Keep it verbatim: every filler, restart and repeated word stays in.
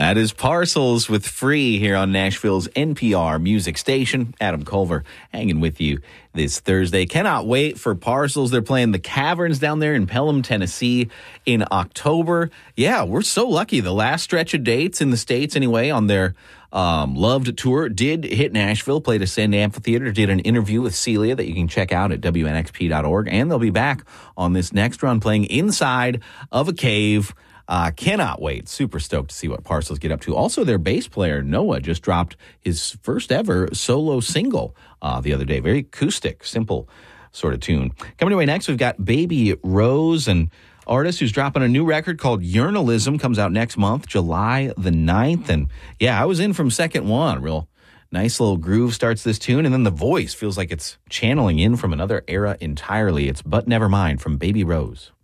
That is Parcels with Free here on Nashville's N P R music station. Adam Culver hanging with you this Thursday. Cannot wait for Parcels. They're playing the Caverns down there in Pelham, Tennessee in October. Yeah, we're so lucky. The last stretch of dates in the States anyway on their um, Loved tour did hit Nashville, played a Sand Amphitheater, did an interview with Celia that you can check out at W N X P dot org. And they'll be back on this next run playing inside of a cave. Uh, cannot wait. Super stoked to see what Parcels get up to. Also, their bass player, Noah, just dropped his first ever solo single uh, the other day. Very acoustic, simple sort of tune. Coming away next, we've got Baby Rose, an artist who's dropping a new record called Yearnalism. Comes out next month, July the ninth. And yeah, I was in from second one. Real nice little groove starts this tune. And then the voice feels like it's channeling in from another era entirely. It's But Never Mind from Baby Rose.